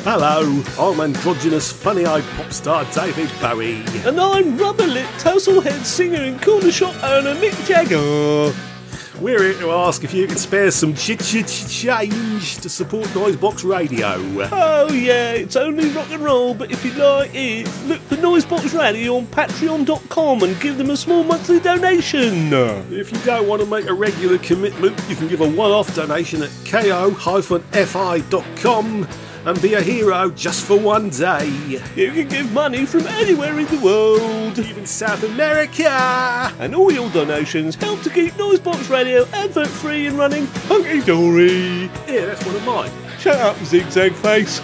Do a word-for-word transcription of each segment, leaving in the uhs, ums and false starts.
Hello, I'm androgynous funny-eyed pop star David Bowie. And I'm rubber-lit tousled-head singer and corner shop owner Mick Jagger. We're here to ask if you can spare some ch-ch-ch-change to support Noisebox Radio. Oh yeah, it's only rock and roll, but if you like it, look for Noisebox Radio on patreon dot com and give them a small monthly donation. If you don't want to make a regular commitment, you can give a one-off donation at ko dash fi dot com and be a hero just for one day. You can give money from anywhere in the world, even South America. And all your donations help to keep Noisebox Radio advert-free and running hunky-dory. Yeah, that's one of mine. Shut up, zigzag face.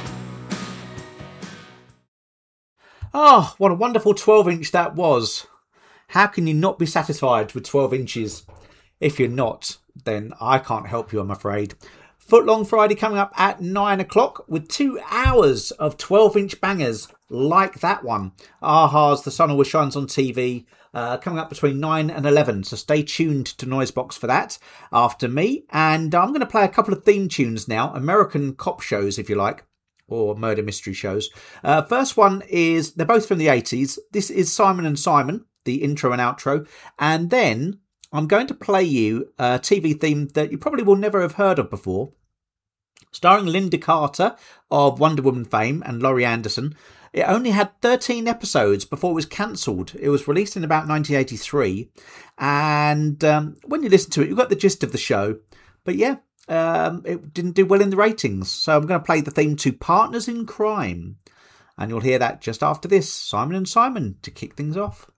Oh, what a wonderful twelve inch that was. How can you not be satisfied with twelve inches? If you're not, then I can't help you, I'm afraid. Footlong Friday coming up at nine o'clock with two hours of twelve inch bangers like that one. a-ha's The Sun Always Shines on T V uh, coming up between nine and eleven. So stay tuned to Noisebox for that after me. And I'm going to play a couple of theme tunes now. American cop shows, if you like, or murder mystery shows. Uh, first one is, they're both from the eighties. This is Simon and Simon, the intro and outro. And then I'm going to play you a T V theme that you probably will never have heard of before. Starring Linda Carter of Wonder Woman fame and Laurie Anderson. It only had thirteen episodes before it was cancelled. It was released in about nineteen eighty-three. And um, when you listen to it, you got the gist of the show. But yeah, um, it didn't do well in the ratings. So I'm going to play the theme to Partners in Crime. And you'll hear that just after this. Simon and Simon to kick things off.